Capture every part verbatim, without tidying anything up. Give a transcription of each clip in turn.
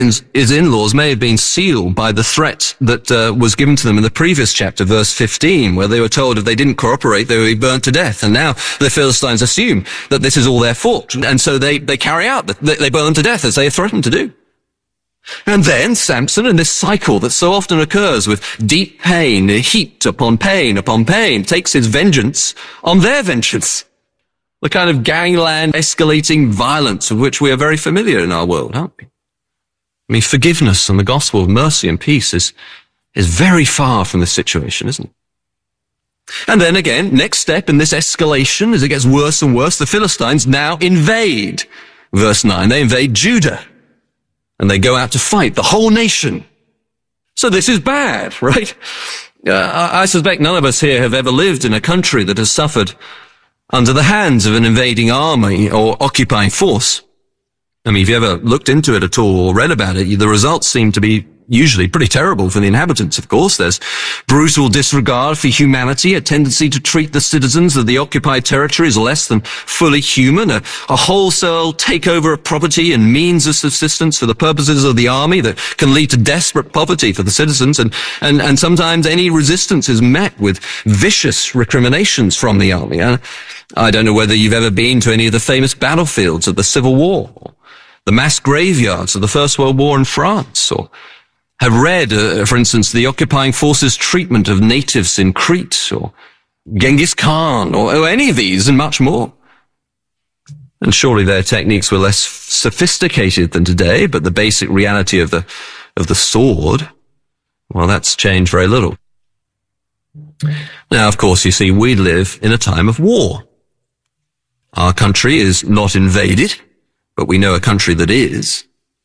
his in-laws may have been sealed by the threat that uh, was given to them in the previous chapter, verse fifteen, where they were told if they didn't cooperate, they would be burnt to death. And now the Philistines assume that this is all their fault. And so they, they carry out, they, they burn them to death as they threatened to do. And then Samson, in this cycle that so often occurs with deep pain, heaped upon pain upon pain, takes his vengeance on their vengeance. The kind of gangland escalating violence of which we are very familiar in our world, aren't we? I mean, forgiveness and the gospel of mercy and peace is, is very far from this situation, isn't it? And then again, next step in this escalation, as it gets worse and worse, the Philistines now invade. Verse nine, they invade Judah. And they go out to fight the whole nation. So this is bad, right? Uh, I suspect none of us here have ever lived in a country that has suffered under the hands of an invading army or occupying force. I mean, if you ever looked into it at all or read about it, the results seem to be usually pretty terrible for the inhabitants, of course. There's brutal disregard for humanity, a tendency to treat the citizens of the occupied territories less than fully human, a, a wholesale takeover of property and means of subsistence for the purposes of the army that can lead to desperate poverty for the citizens, and, and, and sometimes any resistance is met with vicious recriminations from the army. Uh, I don't know whether you've ever been to any of the famous battlefields of the Civil War, or the mass graveyards of the First World War in France, or have read, uh, for instance, the occupying forces' treatment of natives in Crete, or Genghis Khan, or, or any of these, and much more. And surely their techniques were less sophisticated than today, but the basic reality of the, of the sword, well, that's changed very little. Now, of course, you see, we live in a time of war. Our country is not invaded, but we know a country that is.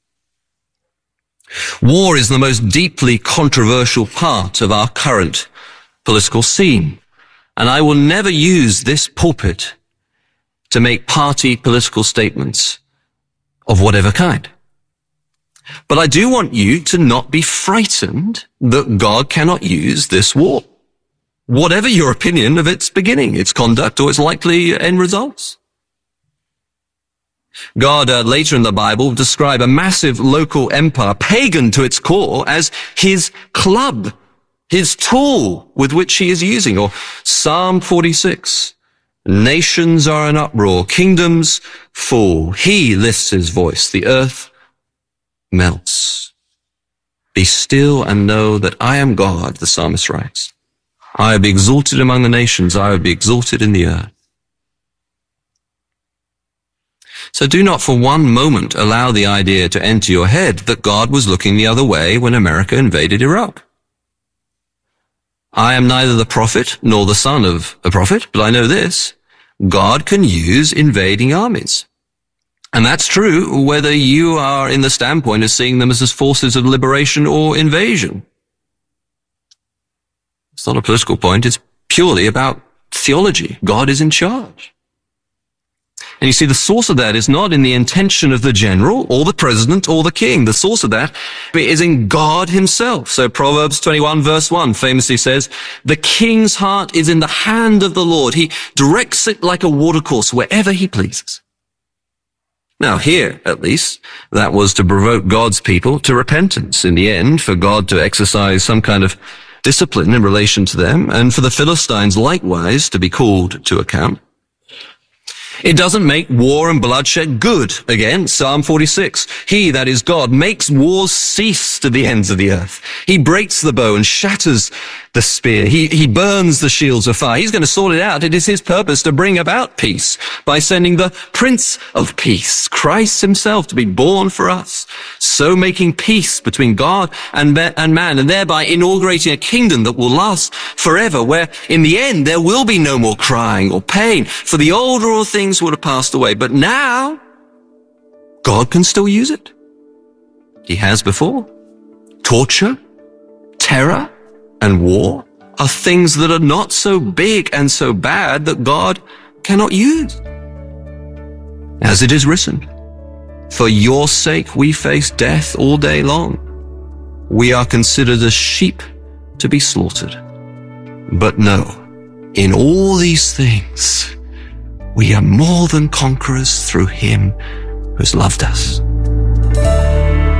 War is the most deeply controversial part of our current political scene, and I will never use this pulpit to make party political statements of whatever kind. But I do want you to not be frightened that God cannot use this war, whatever your opinion of its beginning, its conduct, or its likely end results. God, uh, later in the Bible, describe a massive local empire, pagan to its core, as his club, his tool with which he is using. Or Psalm forty-six, nations are in uproar, kingdoms fall. He lifts his voice, the earth melts. Be still and know that I am God, the psalmist writes. I will be exalted among the nations, I will be exalted in the earth. So do not for one moment allow the idea to enter your head that God was looking the other way when America invaded Iraq. I am neither the prophet nor the son of a prophet, but I know this: God can use invading armies. And that's true whether you are in the standpoint of seeing them as forces of liberation or invasion. It's not a political point, it's purely about theology. God is in charge. And you see, the source of that is not in the intention of the general or the president or the king. The source of that is in God himself. So Proverbs twenty-one verse one famously says, the king's heart is in the hand of the Lord. He directs it like a watercourse wherever he pleases. Now here, at least, that was to provoke God's people to repentance in the end, for God to exercise some kind of discipline in relation to them, and for the Philistines likewise to be called to account. It doesn't make war and bloodshed good. Again, Psalm forty-six. He, that is God, makes wars cease to the ends of the earth. He breaks the bow and shatters the spear. He, he burns the shields of fire. He's going to sort it out. It is his purpose to bring about peace by sending the Prince of Peace, Christ himself, to be born for us, so making peace between God and, and man, and thereby inaugurating a kingdom that will last forever, where in the end there will be no more crying or pain, for the old order of things would have passed away. But now, God can still use it. He has before. Torture, terror, and war are things that are not so big and so bad that God cannot use. As it is written, for your sake we face death all day long. We are considered as sheep to be slaughtered. But no, in all these things, we are more than conquerors through him who has loved us.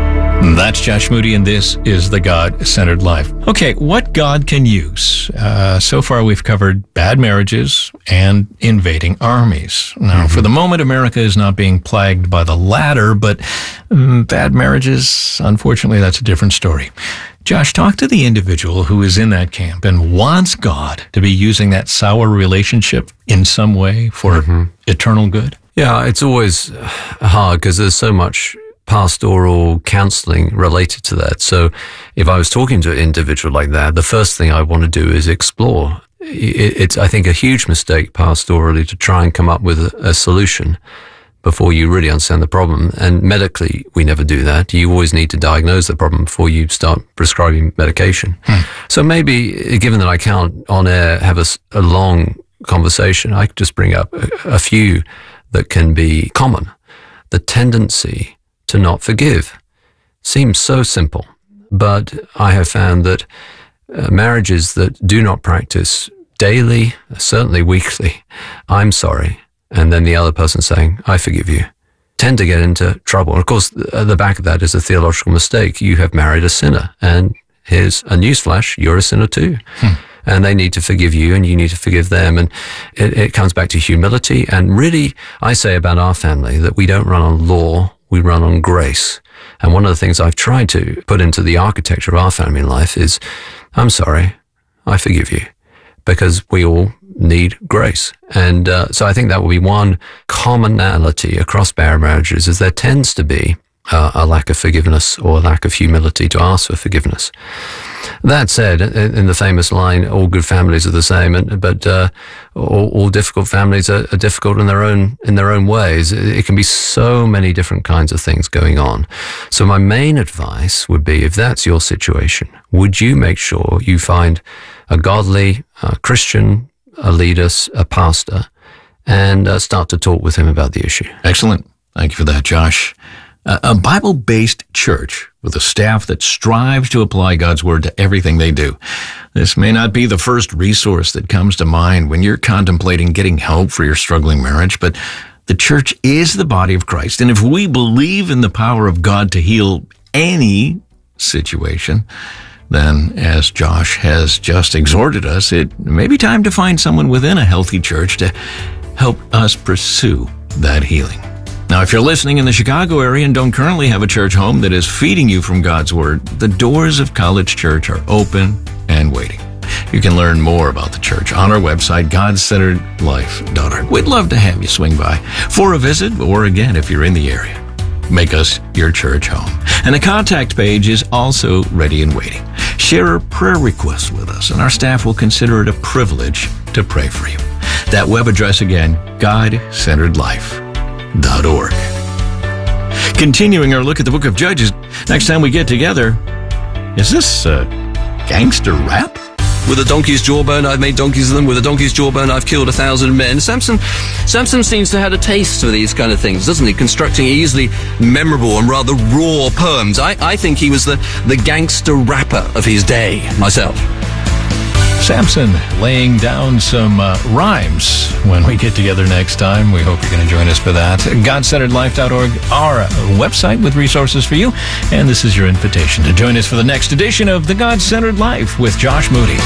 That's Josh Moody, and this is The God-Centered Life. Okay, what God can use? Uh, so far, we've covered bad marriages and invading armies. Now, mm-hmm. for the moment, America is not being plagued by the latter, but um, bad marriages, unfortunately, that's a different story. Josh, talk to the individual who is in that camp and wants God to be using that sour relationship in some way for mm-hmm. eternal good. Yeah, it's always hard because there's so much pastoral counseling related to that. So if I was talking to an individual like that, the first thing I want to do is explore. It's, I think, a huge mistake pastorally to try and come up with a, a solution before you really understand the problem. And medically, we never do that. You always need to diagnose the problem before you start prescribing medication. Hmm. So maybe, given that I can't on air have a, a long conversation, I could just bring up a, a few that can be common. The tendency to not forgive seems so simple, but I have found that uh, marriages that do not practice daily, certainly weekly, I'm sorry, and then the other person saying, I forgive you, tend to get into trouble. And of course, at the back of that is a theological mistake. You have married a sinner, and here's a newsflash, you're a sinner too. Hmm. And they need to forgive you, and you need to forgive them. And it, it comes back to humility. And really, I say about our family that we don't run on law, we run on grace. And one of the things I've tried to put into the architecture of our family life is, I'm sorry, I forgive you, because we all need grace. And uh, so I think that will be one commonality across bad marriages, is there tends to be uh, a lack of forgiveness or a lack of humility to ask for forgiveness. That said, in the famous line, all good families are the same, and, but uh, all, all difficult families are, are difficult in their own in their own ways. It can be so many different kinds of things going on. So my main advice would be, if that's your situation, would you make sure you find a godly uh, Christian, a leader, a pastor, and uh, start to talk with him about the issue. Excellent. Thank you for that, Josh. A Bible-based church with a staff that strives to apply God's Word to everything they do. This may not be the first resource that comes to mind when you're contemplating getting help for your struggling marriage, but the church is the body of Christ. And if we believe in the power of God to heal any situation, then, as Josh has just exhorted us, it may be time to find someone within a healthy church to help us pursue that healing. Now, if you're listening in the Chicago area and don't currently have a church home that is feeding you from God's Word, the doors of College Church are open and waiting. You can learn more about the church on our website, god centered life dot org. We'd love to have you swing by for a visit, or again, if you're in the area, make us your church home. And the contact page is also ready and waiting. Share a prayer request with us, and our staff will consider it a privilege to pray for you. That web address again, god centered life dot org. Continuing our look at the book of Judges, next time we get together, is this uh, gangster rap? With a donkey's jawbone, I've made donkeys of them. With a donkey's jawbone, I've killed a thousand men. Samson, Samson seems to have had a taste for these kind of things, doesn't he? Constructing easily memorable and rather raw poems. I, I think he was the, the gangster rapper of his day, myself. Samson laying down some uh, rhymes when we get together next time. We hope you're going to join us for that. god centered life dot org, our uh, website with resources for you. And this is your invitation to join us for the next edition of The God-Centered Life with Josh Moody.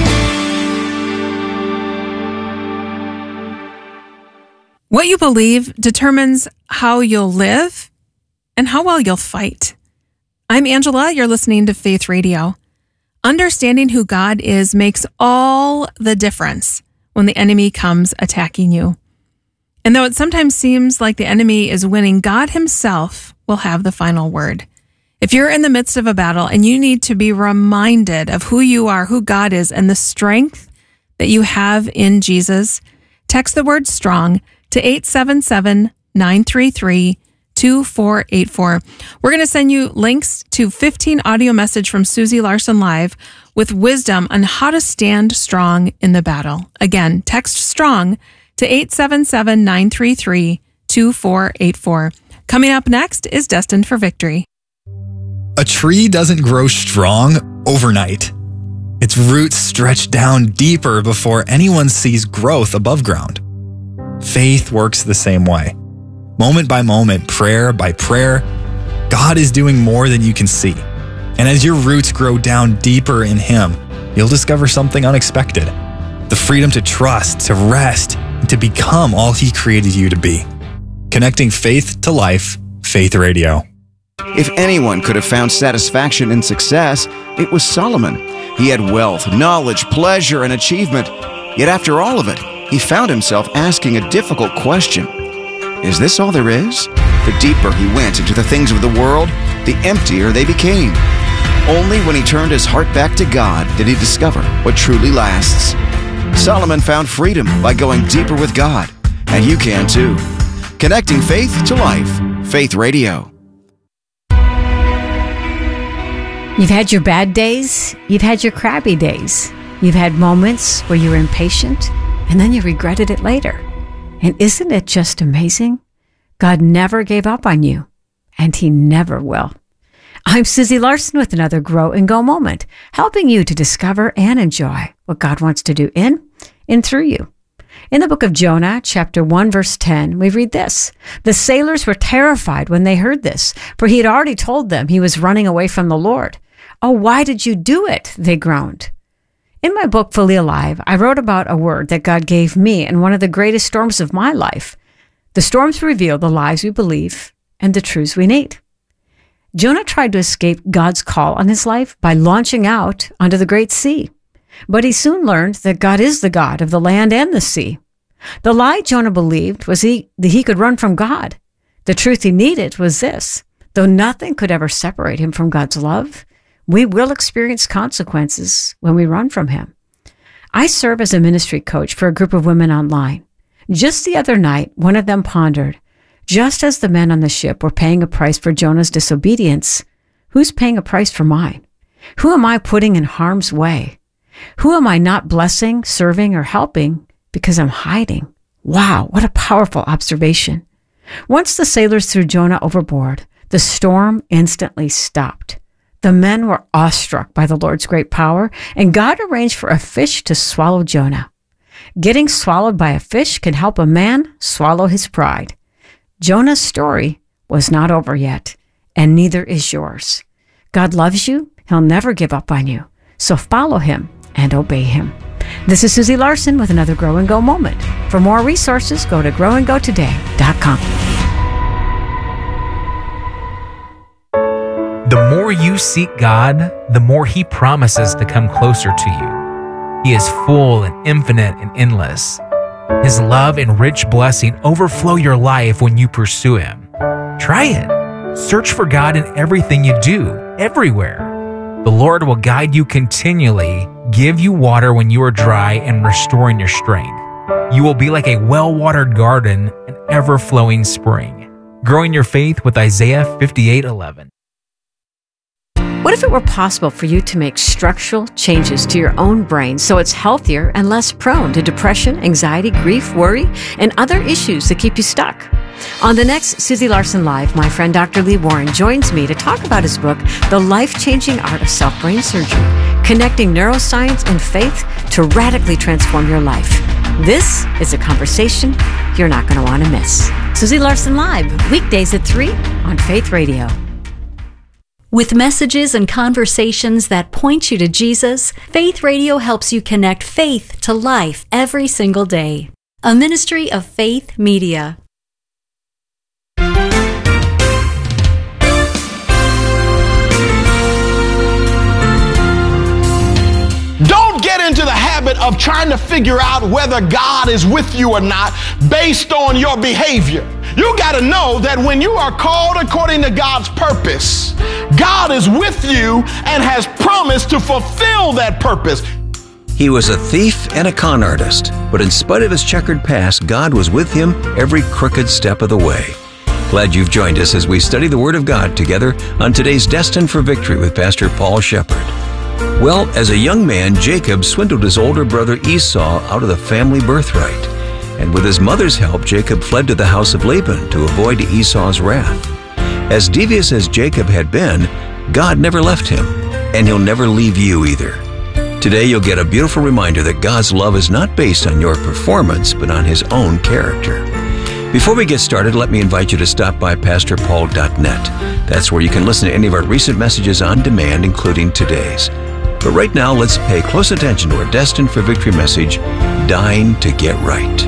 What you believe determines how you'll live and how well you'll fight. I'm Angela. You're listening to Faith Radio. Understanding who God is makes all the difference when the enemy comes attacking you. And though it sometimes seems like the enemy is winning, God himself will have the final word. If you're in the midst of a battle and you need to be reminded of who you are, who God is, and the strength that you have in Jesus, text the word STRONG to eight seven seven, nine three three, two four eight four. We're going to send you links to fifteen audio message from Susie Larson Live with wisdom on how to stand strong in the battle. Again, text STRONG to eight seven seven, nine three three, two four eight four. Coming up next is Destined for Victory. A tree doesn't grow strong overnight. Its roots stretch down deeper before anyone sees growth above ground. Faith works the same way. Moment by moment, prayer by prayer, God is doing more than you can see. And as your roots grow down deeper in Him, you'll discover something unexpected. The freedom to trust, to rest, and to become all He created you to be. Connecting faith to life, Faith Radio. If anyone could have found satisfaction in success, it was Solomon. He had wealth, knowledge, pleasure, and achievement. Yet after all of it, he found himself asking a difficult question. Is this all there is? The deeper he went into the things of the world, the emptier they became. Only when he turned his heart back to God did he discover what truly lasts. Solomon found freedom by going deeper with God, and you can too. Connecting faith to life, Faith Radio. You've had your bad days, you've had your crappy days. You've had moments where you were impatient, and then you regretted it later. And isn't it just amazing? God never gave up on you, and He never will. I'm Susie Larson with another Grow and Go moment, helping you to discover and enjoy what God wants to do in and through you. In the book of Jonah, chapter one, verse ten, we read this. The sailors were terrified when they heard this, for he had already told them he was running away from the Lord. Oh, why did you do it? They groaned. In my book, Fully Alive, I wrote about a word that God gave me in one of the greatest storms of my life. The storms reveal the lies we believe and the truths we need. Jonah tried to escape God's call on his life by launching out onto the great sea. But he soon learned that God is the God of the land and the sea. The lie Jonah believed was he, that he could run from God. The truth he needed was this. Though nothing could ever separate him from God's love, we will experience consequences when we run from Him. I serve as a ministry coach for a group of women online. Just the other night, one of them pondered, just as the men on the ship were paying a price for Jonah's disobedience, who's paying a price for mine? Who am I putting in harm's way? Who am I not blessing, serving, or helping because I'm hiding? Wow, what a powerful observation. Once the sailors threw Jonah overboard, the storm instantly stopped. The men were awestruck by the Lord's great power, and God arranged for a fish to swallow Jonah. Getting swallowed by a fish can help a man swallow his pride. Jonah's story was not over yet, and neither is yours. God loves you. He'll never give up on you. So follow Him and obey Him. This is Susie Larson with another Grow and Go moment. For more resources, go to grow and go today dot com. The more you seek God, the more He promises to come closer to you. He is full and infinite and endless. His love and rich blessing overflow your life when you pursue Him. Try it. Search for God in everything you do, everywhere. The Lord will guide you continually, give you water when you are dry, and restoring your strength. You will be like a well-watered garden, an ever-flowing spring. Growing your faith with Isaiah fifty-eight eleven. What if it were possible for you to make structural changes to your own brain so it's healthier and less prone to depression, anxiety, grief, worry, and other issues that keep you stuck? On the next Susie Larson Live, my friend Doctor Lee Warren joins me to talk about his book, The Life-Changing Art of Self-Brain Surgery, Connecting Neuroscience and Faith to Radically Transform Your Life. This is a conversation you're not going to want to miss. Susie Larson Live, weekdays at three on Faith Radio. With messages and conversations that point you to Jesus, Faith Radio helps you connect faith to life every single day. A ministry of Faith Media. Don't get into the habit of trying to figure out whether God is with you or not based on your behavior. You got to know that when you are called according to God's purpose, God is with you and has promised to fulfill that purpose. He was a thief and a con artist, but in spite of his checkered past, God was with him every crooked step of the way. Glad you've joined us as we study the Word of God together on today's Destined for Victory with Pastor Paul Shepherd. Well, as a young man, Jacob swindled his older brother Esau out of the family birthright. And with his mother's help, Jacob fled to the house of Laban to avoid Esau's wrath. As devious as Jacob had been, God never left him, and He'll never leave you either. Today you'll get a beautiful reminder that God's love is not based on your performance, but on His own character. Before we get started, let me invite you to stop by pastor paul dot net. That's where you can listen to any of our recent messages on demand, including today's. But right now, let's pay close attention to our Destined for Victory message, Dying to Get Right.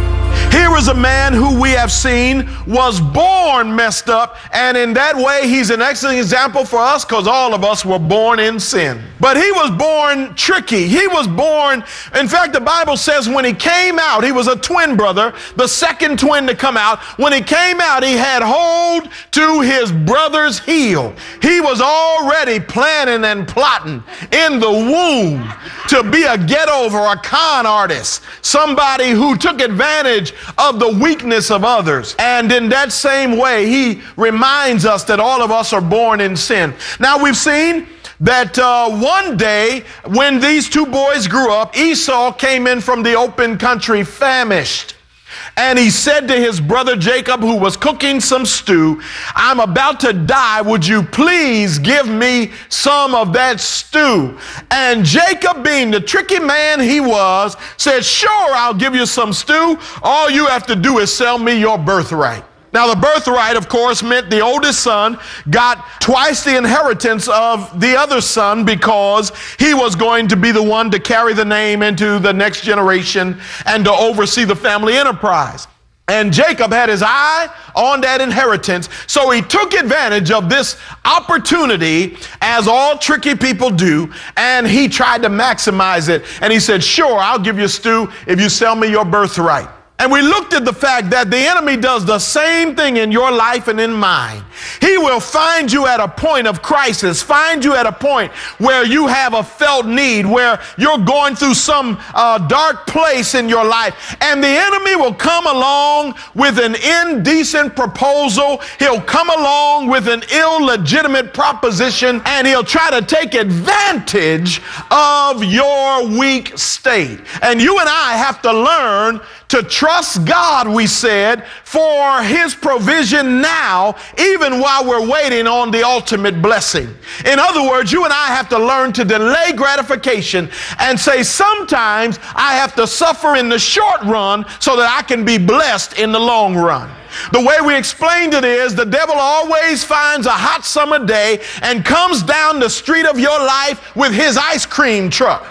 Here is a man who we have seen was born messed up, and in that way he's an excellent example for us because all of us were born in sin. But he was born tricky. He was born, in fact, the Bible says when he came out, he was a twin brother, the second twin to come out. When he came out, he had hold to his brother's heel. He was already planning and plotting in the womb to be a get-over, a con artist, somebody who took advantage of the weakness of others. And in that same way, he reminds us that all of us are born in sin. Now, we've seen that uh, one day when these two boys grew up, Esau came in from the open country famished. And he said to his brother Jacob, who was cooking some stew, I'm about to die. Would you please give me some of that stew? And Jacob, being the tricky man he was, said, sure, I'll give you some stew. All you have to do is sell me your birthright. Now, the birthright, of course, meant the oldest son got twice the inheritance of the other son because he was going to be the one to carry the name into the next generation and to oversee the family enterprise. And Jacob had his eye on that inheritance, so he took advantage of this opportunity, as all tricky people do, and he tried to maximize it. And he said, sure, I'll give you stew if you sell me your birthright. And we looked at the fact that the enemy does the same thing in your life and in mine. He will find you at a point of crisis, find you at a point where you have a felt need, where you're going through some uh, dark place in your life. And the enemy will come along with an indecent proposal. He'll come along with an illegitimate proposition, and he'll try to take advantage of your weak state. And you and I have to learn to trust God, we said, for his provision now, even while we're waiting on the ultimate blessing. In other words, you and I have to learn to delay gratification and say, sometimes I have to suffer in the short run so that I can be blessed in the long run. The way we explained it is the devil always finds a hot summer day and comes down the street of your life with his ice cream truck.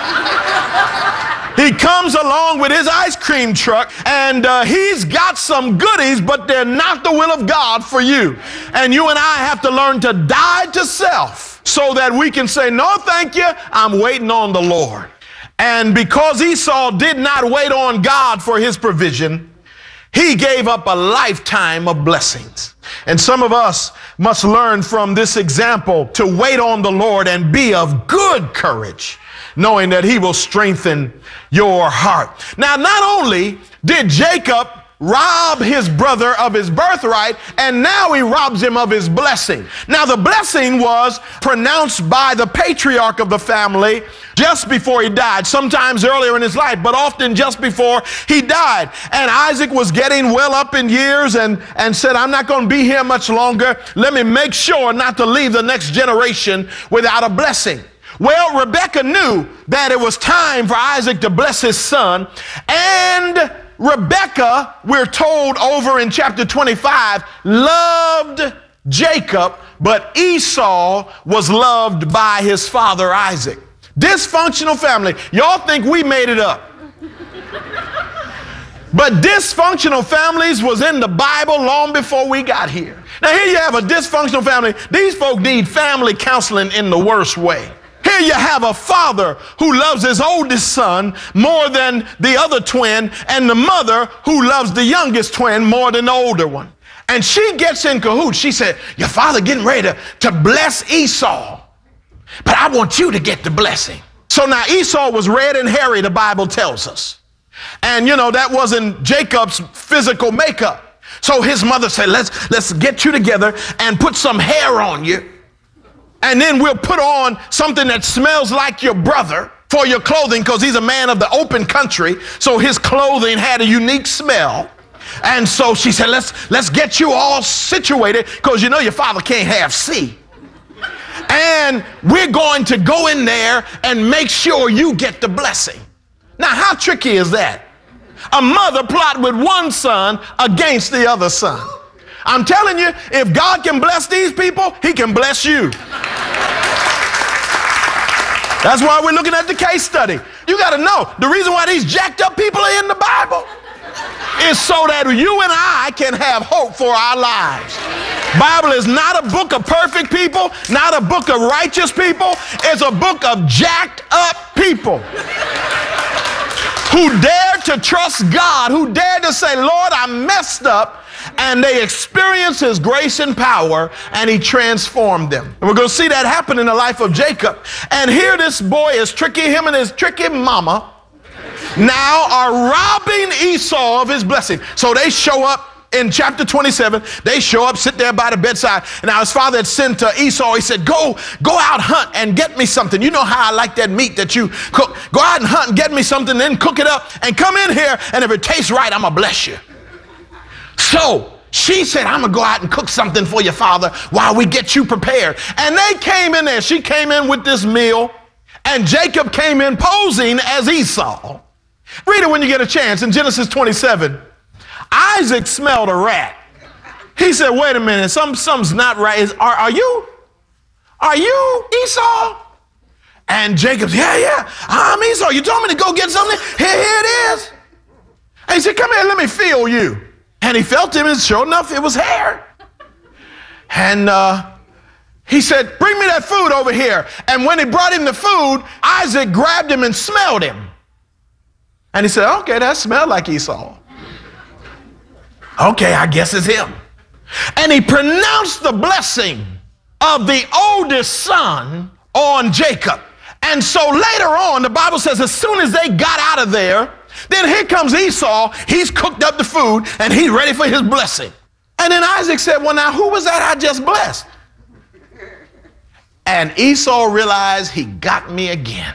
He comes along with his ice cream truck, and uh, he's got some goodies, but they're not the will of God for you. And you and I have to learn to die to self so that we can say, no, thank you, I'm waiting on the Lord. And because Esau did not wait on God for his provision, he gave up a lifetime of blessings. And some of us must learn from this example to wait on the Lord and be of good courage, knowing that he will strengthen your heart. Now, not only did Jacob rob his brother of his birthright, and now he robs him of his blessing. Now, the blessing was pronounced by the patriarch of the family just before he died, sometimes earlier in his life, but often just before he died. And Isaac was getting well up in years and, and said, I'm not going to be here much longer. Let me make sure not to leave the next generation without a blessing. Well, Rebekah knew that it was time for Isaac to bless his son, and Rebekah, we're told over in chapter twenty-five, loved Jacob, but Esau was loved by his father Isaac. Dysfunctional family. Y'all think we made it up. But dysfunctional families was in the Bible long before we got here. Now here you have a dysfunctional family. These folk need family counseling in the worst way. Here you have a father who loves his oldest son more than the other twin, and the mother who loves the youngest twin more than the older one. And she gets in cahoots. She said, your father getting ready to, to bless Esau, but I want you to get the blessing. So now Esau was red and hairy, the Bible tells us. And you know, that wasn't Jacob's physical makeup. So his mother said, let's, let's get you together and put some hair on you. And then we'll put on something that smells like your brother for your clothing, because he's a man of the open country. So his clothing had a unique smell. And so she said, let's, let's get you all situated, because you know your father can't have C. And we're going to go in there and make sure you get the blessing. Now, how tricky is that? A mother plot with one son against the other son. I'm telling you, if God can bless these people, he can bless you. That's why we're looking at the case study. You got to know the reason why these jacked up people are in the Bible is so that you and I can have hope for our lives. Bible is not a book of perfect people, not a book of righteous people. It's a book of jacked up people who dare to trust God, who dare to say, Lord, I messed up. And they experienced his grace and power, and he transformed them. And we're going to see that happen in the life of Jacob. And here this boy is tricky, him and his tricky mama now are robbing Esau of his blessing. So they show up in chapter twenty-seven. They show up, sit there by the bedside. And now his father had sent to Esau. He said, go, go out hunt and get me something. You know how I like that meat that you cook. Go out and hunt and get me something, then cook it up and come in here. And if it tastes right, I'm going to bless you. So she said, I'm going to go out and cook something for your father while we get you prepared. And they came in there. She came in with this meal, and Jacob came in posing as Esau. Read it when you get a chance. In Genesis twenty-seven, Isaac smelled a rat. He said, wait a minute, some, something's not right. Is, are, are you, are you Esau? And Jacob said, yeah, yeah, I'm Esau. You told me to go get something. Here, here it is. And he said, come here, let me feel you. And he felt him, and sure enough, it was hair. And uh, he said, bring me that food over here. And when he brought him the food, Isaac grabbed him and smelled him. And he said, okay, that smelled like Esau. Okay, I guess it's him. And he pronounced the blessing of the oldest son on Jacob. And so later on, the Bible says as soon as they got out of there, then here comes Esau. He's cooked up the food and he's ready for his blessing. And then Isaac said, well, now who was that I just blessed? And Esau realized he got me again.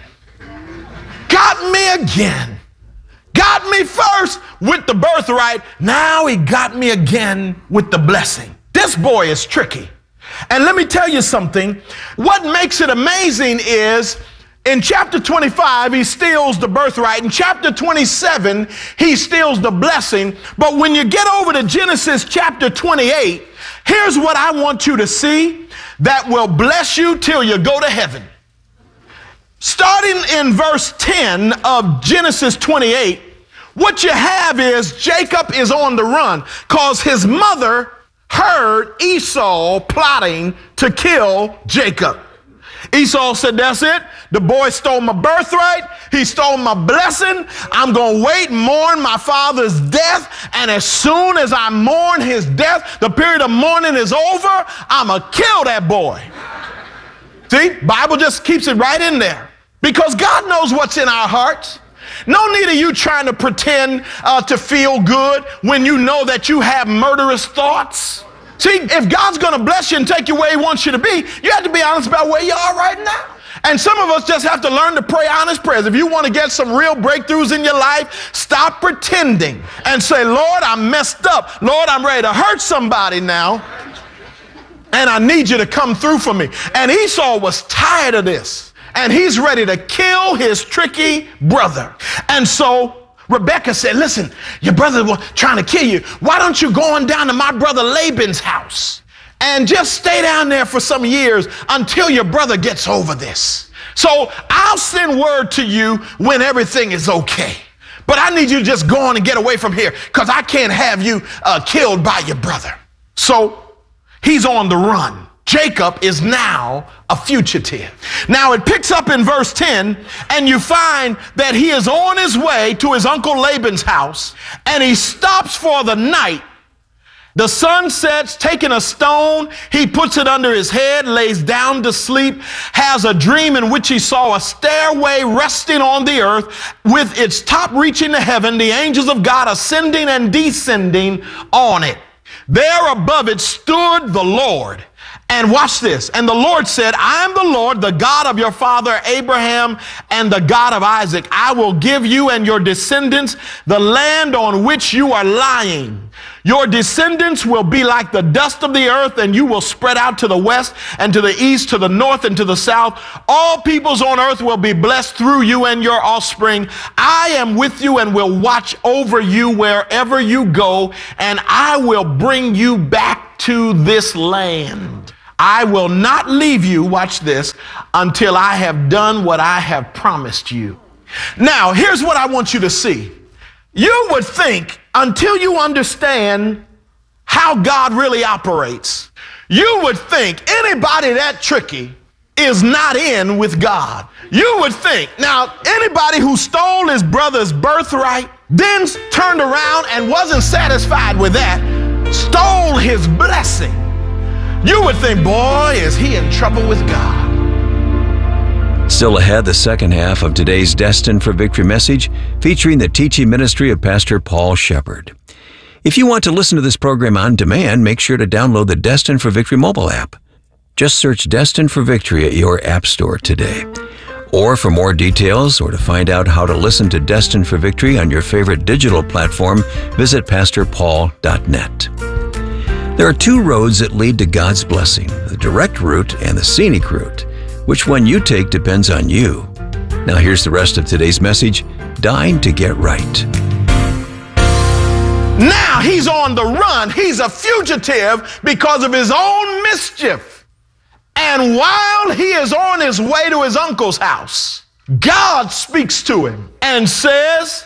Got me again. Got me first with the birthright. Now he got me again with the blessing. This boy is tricky. And let me tell you something. What makes it amazing is in chapter twenty-five, he steals the birthright. In chapter twenty-seven, he steals the blessing. But when you get over to Genesis chapter twenty-eight, here's what I want you to see that will bless you till you go to heaven. Starting in verse ten of Genesis twenty-eight, what you have is Jacob is on the run because his mother heard Esau plotting to kill Jacob. Esau said, that's it. The boy stole my birthright. He stole my blessing. I'm going to wait and mourn my father's death. And as soon as I mourn his death, the period of mourning is over, I'm going to kill that boy. See, Bible just keeps it right in there. Because God knows what's in our hearts. No need of you trying to pretend uh, to feel good when you know that you have murderous thoughts. See, if God's going to bless you and take you where he wants you to be, you have to be honest about where you are right now. And some of us just have to learn to pray honest prayers. If you want to get some real breakthroughs in your life, stop pretending and say, Lord, I messed up. Lord, I'm ready to hurt somebody now. And I need you to come through for me. And Esau was tired of this. And he's ready to kill his tricky brother. And so Rebekah said, listen, your brother was trying to kill you. Why don't you go on down to my brother Laban's house and just stay down there for some years until your brother gets over this. So I'll send word to you when everything is okay. But I need you to just go on and get away from here because I can't have you uh, killed by your brother. So he's on the run. Jacob is now a fugitive. Now it picks up in verse ten, and you find that he is on his way to his uncle Laban's house, and he stops for the night. The sun sets, taking a stone, he puts it under his head, lays down to sleep, has a dream in which he saw a stairway resting on the earth with its top reaching to heaven, the angels of God ascending and descending on it. There above it stood the Lord. And watch this. And the Lord said, I am the Lord, the God of your father Abraham and the God of Isaac. I will give you and your descendants the land on which you are lying. Your descendants will be like the dust of the earth, and you will spread out to the west and to the east, to the north and to the south. All peoples on earth will be blessed through you and your offspring. I am with you and will watch over you wherever you go, and I will bring you back to this land. I will not leave you, watch this, until I have done what I have promised you. Now, here's what I want you to see. You would think, until you understand how God really operates, you would think anybody that tricky is not in with God. You would think, now, anybody who stole his brother's birthright, then turned around and wasn't satisfied with that, stole his blessing, you would think, boy, is he in trouble with God. Still ahead, the second half of today's Destined for Victory message, featuring the teaching ministry of Pastor Paul Shepherd. If you want to listen to this program on demand, make sure to download the Destined for Victory mobile app. Just search Destined for Victory at your app store today. Or for more details, or to find out how to listen to Destined for Victory on your favorite digital platform, visit pastor paul dot net. There are two roads that lead to God's blessing, the direct route and the scenic route. Which one you take depends on you. Now here's the rest of today's message, Dying to Get Right. Now he's on the run. He's a fugitive because of his own mischief. And while he is on his way to his uncle's house, God speaks to him and says,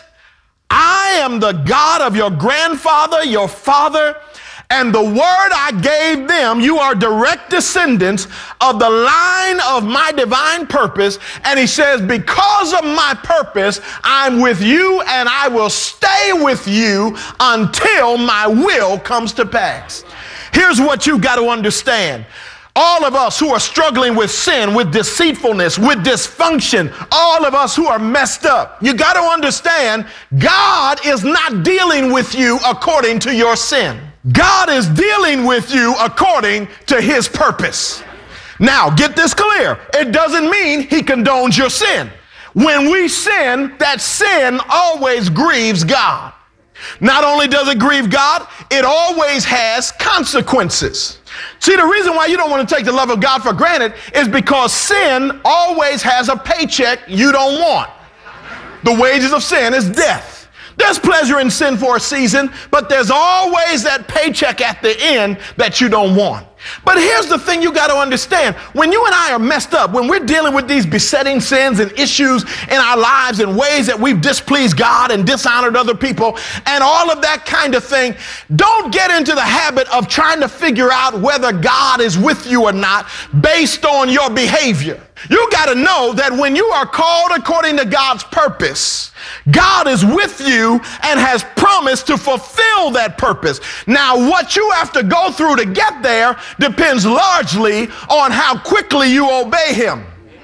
I am the God of your grandfather, your father, and the word I gave them, you are direct descendants of the line of my divine purpose. And he says, because of my purpose, I'm with you and I will stay with you until my will comes to pass. Here's what you got to understand. All of us who are struggling with sin, with deceitfulness, with dysfunction, all of us who are messed up, you got to understand, God is not dealing with you according to your sin. God is dealing with you according to his purpose. Now, get this clear. It doesn't mean he condones your sin. When we sin, that sin always grieves God. Not only does it grieve God, it always has consequences. See, the reason why you don't want to take the love of God for granted is because sin always has a paycheck you don't want. The wages of sin is death. There's pleasure in sin for a season, but there's always that paycheck at the end that you don't want. But here's the thing you got to understand. When you and I are messed up, when we're dealing with these besetting sins and issues in our lives in ways that we've displeased God and dishonored other people and all of that kind of thing, don't get into the habit of trying to figure out whether God is with you or not based on your behavior. You got to know that when you are called according to God's purpose, God is with you and has promised to fulfill that purpose. Now, what you have to go through to get there depends largely on how quickly you obey him.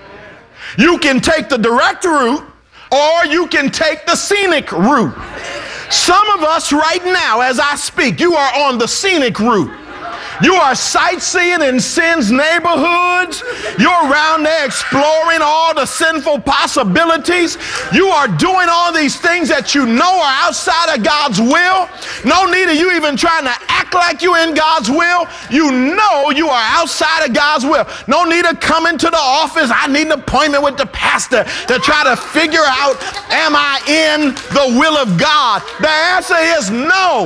You can take the direct route or you can take the scenic route. Some of us right now, as I speak, you are on the scenic route. You are sightseeing in sin's neighborhoods. You're around there exploring all the sinful possibilities. You are doing all these things that you know are outside of God's will. No need of you even trying to act like you're in God's will. You know you are outside of God's will. No need of coming to the office. I need an appointment with the pastor to try to figure out, am I in the will of God? The answer is no.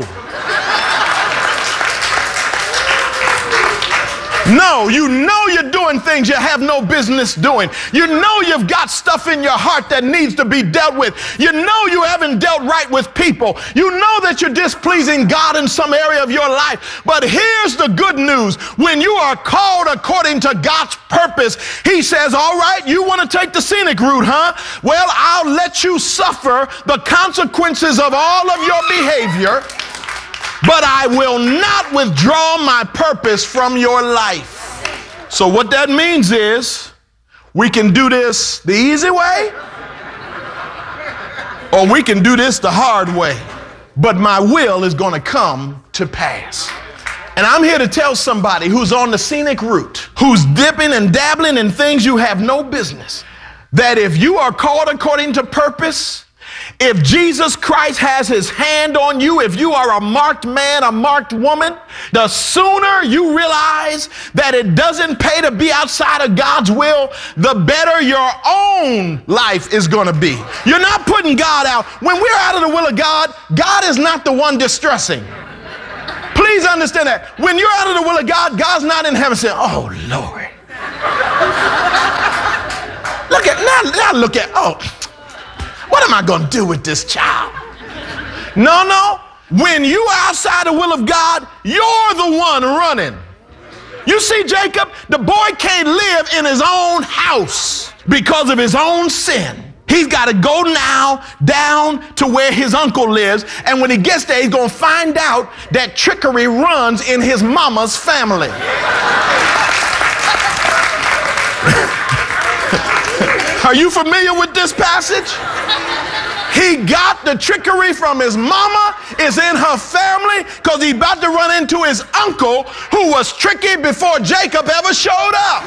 No, you know you're doing things you have no business doing. You know you've got stuff in your heart that needs to be dealt with. You know you haven't dealt right with people. You know that you're displeasing God in some area of your life. But here's the good news. When you are called according to God's purpose, he says, all right, you want to take the scenic route, huh? Well, I'll let you suffer the consequences of all of your behavior, but I will not withdraw my purpose from your life. So what that means is we can do this the easy way or we can do this the hard way. But my will is going to come to pass. And I'm here to tell somebody who's on the scenic route, who's dipping and dabbling in things you have no business, that if you are called according to purpose, If Jesus Christ has his hand on you, if you are a marked man, a marked woman, the sooner you realize that it doesn't pay to be outside of God's will, the better your own life is going to be. You're not putting God out. When we're out of the will of God, God is not the one distressing. Please understand that. When you're out of the will of God, God's not in heaven saying, oh, Lord. Look at, now, now look at, oh, what am I going to do with this child? No, no. When you are outside the will of God, you're the one running. You see, Jacob, the boy can't live in his own house because of his own sin. He's got to go now down to where his uncle lives. And when he gets there, he's going to find out that trickery runs in his mama's family. Are you familiar with this passage? He got the trickery from his mama, is in her family, because he's about to run into his uncle who was tricky before Jacob ever showed up.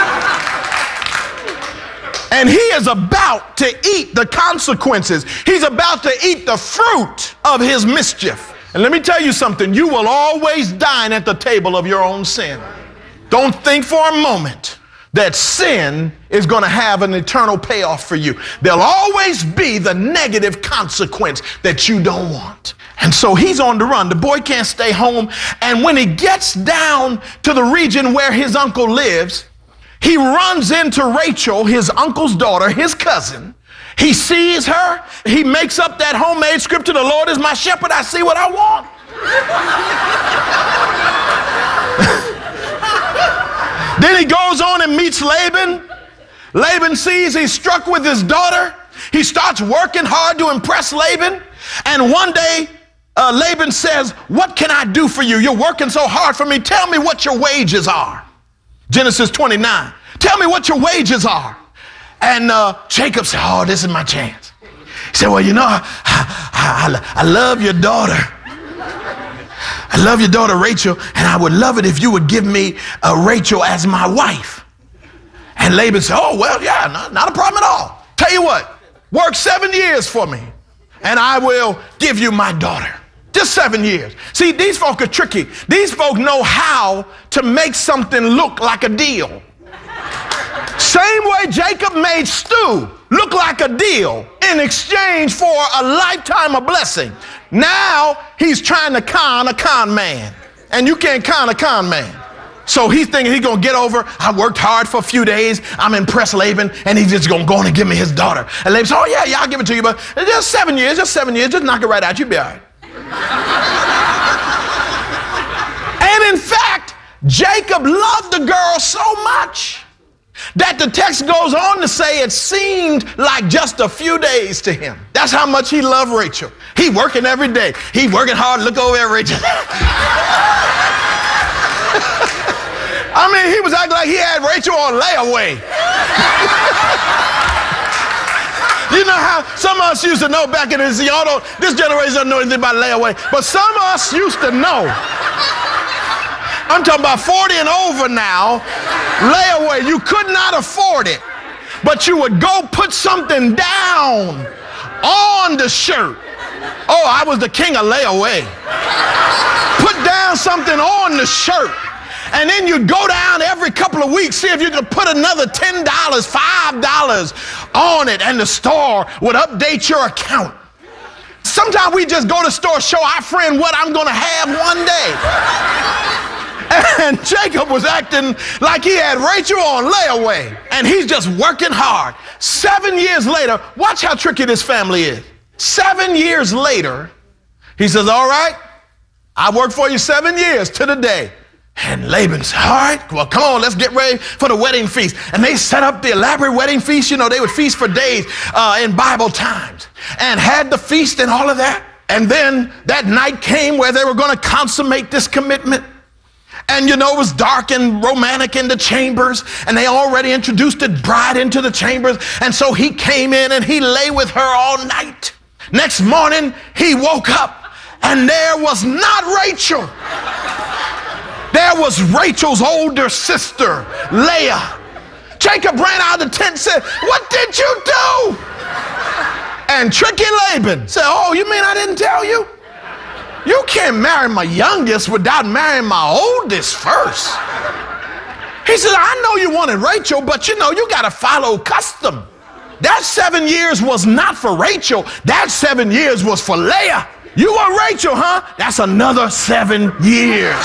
And he is about to eat the consequences. He's about to eat the fruit of his mischief. And let me tell you something, you will always dine at the table of your own sin. Don't think for a moment that sin is going to have an eternal payoff for you. There'll always be the negative consequence that you don't want. And so he's on the run. The boy can't stay home. And when he gets down to the region where his uncle lives, he runs into Rachel, his uncle's daughter, his cousin. He sees her. He makes up that homemade scripture, the Lord is my shepherd, I see what I want. Then he goes on and meets Laban. Laban sees he's struck with his daughter. He starts working hard to impress Laban. And one day, uh, Laban says, what can I do for you? You're working so hard for me. Tell me what your wages are. Genesis twenty-nine. Tell me what your wages are. And uh, Jacob said, oh, this is my chance. He said, well, you know, I, I, I love your daughter. I love your daughter, Rachel, and I would love it if you would give me uh, Rachel as my wife. And Laban said, oh, well, yeah, not, not a problem at all. Tell you what, work seven years for me, and I will give you my daughter. Just seven years. See, these folk are tricky. These folk know how to make something look like a deal. Same way Jacob made stew look like a deal in exchange for a lifetime of blessing. Now he's trying to con a con man. And you can't con a con man. So he's thinking he's going to get over, I worked hard for a few days, I'm impressed Laban, and he's just going to go on and give me his daughter. And Laban said, oh yeah, yeah, I'll give it to you, but just seven years, just seven years, just knock it right out, you'll be all right. And in fact, Jacob loved the girl so much that the text goes on to say it seemed like just a few days to him. That's how much he loved Rachel. He working every day. He working hard, look over at Rachel. I mean, he was acting like he had Rachel on layaway. You know how some of us used to know back in this, y'all don't, this generation doesn't know anything about layaway, but some of us used to know. I'm talking about forty and over now, layaway, you could not afford it, but you would go put something down on the shirt. Oh, I was the king of layaway. Put down something on the shirt. And then you'd go down every couple of weeks, see if you could put another ten dollars, five dollars on it, and the store would update your account. Sometimes we just go to the store, show our friend what I'm going to have one day. And Jacob was acting like he had Rachel on layaway, and he's just working hard. Seven years later, watch how tricky this family is. Seven years later, he says, all right, I worked for you seven years to the day. And Laban said, all right, well, come on, let's get ready for the wedding feast. And they set up the elaborate wedding feast. You know, they would feast for days uh, in Bible times and had the feast and all of that. And then that night came where they were going to consummate this commitment. And, you know, it was dark and romantic in the chambers, and they already introduced the bride into the chambers. And so he came in and he lay with her all night. Next morning, he woke up and there was not Rachel. There was Rachel's older sister, Leah. Jacob ran out of the tent and said, what did you do? And tricky Laban said, oh, you mean I didn't tell you? You can't marry my youngest without marrying my oldest first. He said, I know you wanted Rachel, but you know, you got to follow custom. That seven years was not for Rachel. That seven years was for Leah. You want Rachel, huh? That's another seven years.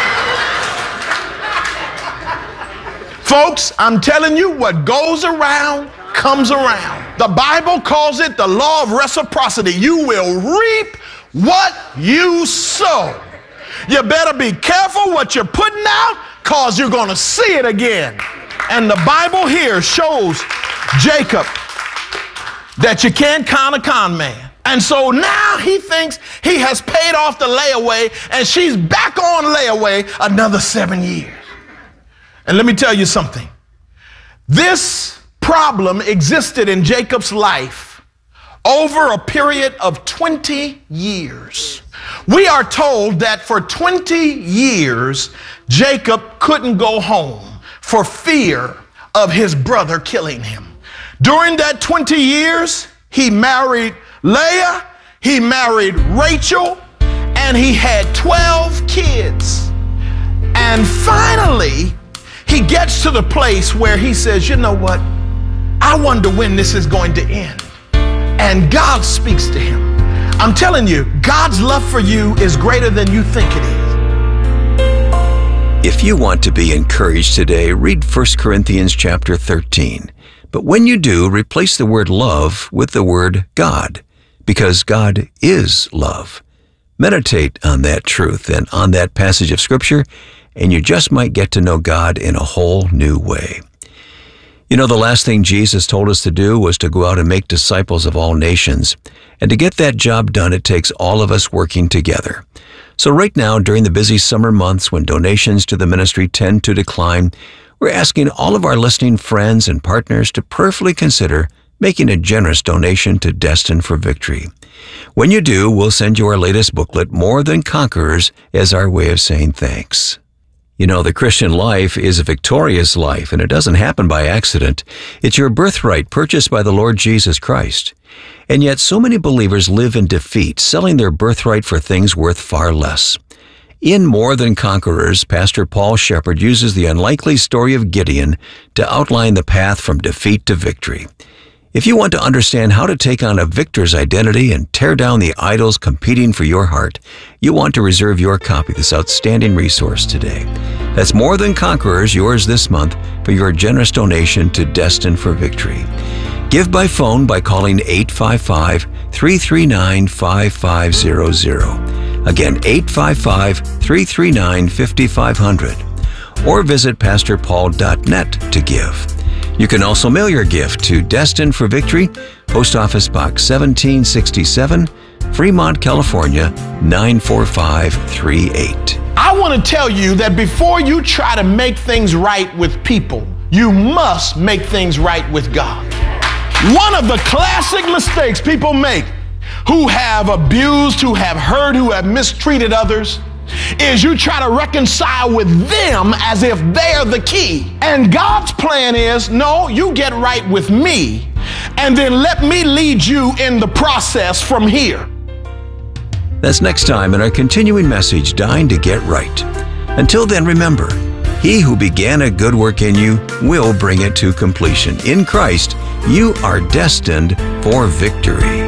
Folks, I'm telling you, what goes around comes around. The Bible calls it the law of reciprocity. You will reap what you sow. You better be careful what you're putting out, because you're going to see it again. And the Bible here shows Jacob that you can't con a con man. And so now he thinks he has paid off the layaway, and she's back on layaway another seven years. And let me tell you something. This problem existed in Jacob's life over a period of twenty years. We are told that for twenty years, Jacob couldn't go home for fear of his brother killing him. During that twenty years, he married Leah, he married Rachel, and he had twelve kids. And finally, he gets to the place where he says, you know what? I wonder when this is going to end. And God speaks to him. I'm telling you, God's love for you is greater than you think it is. If you want to be encouraged today, read First Corinthians chapter thirteen. But when you do, replace the word love with the word God, because God is love. Meditate on that truth and on that passage of Scripture, and you just might get to know God in a whole new way. You know, the last thing Jesus told us to do was to go out and make disciples of all nations. And to get that job done, it takes all of us working together. So right now, during the busy summer months when donations to the ministry tend to decline, we're asking all of our listening friends and partners to prayerfully consider making a generous donation to Destined for Victory. When you do, we'll send you our latest booklet, More Than Conquerors, as our way of saying thanks. You know, the Christian life is a victorious life, and it doesn't happen by accident. It's your birthright purchased by the Lord Jesus Christ. And yet so many believers live in defeat, selling their birthright for things worth far less. In More Than Conquerors, Pastor Paul Shepherd uses the unlikely story of Gideon to outline the path from defeat to victory. If you want to understand how to take on a victor's identity and tear down the idols competing for your heart, you want to reserve your copy of this outstanding resource today. That's More Than Conquerors, yours this month, for your generous donation to Destined for Victory. Give by phone by calling eight five five, three three nine, five five zero zero. Again, eight five five, three three nine, five five zero zero. Or visit pastor paul dot net to give. You can also mail your gift to Destined for Victory, Post Office Box seventeen sixty-seven, Fremont, California, nine four five three eight. I want to tell you that before you try to make things right with people, you must make things right with God. One of the classic mistakes people make who have abused, who have hurt, who have mistreated others, is you try to reconcile with them as if they're the key. And God's plan is, no, you get right with me, and then let me lead you in the process from here. That's next time in our continuing message, Dying to Get Right. Until then, remember, he who began a good work in you will bring it to completion. In Christ, you are destined for victory.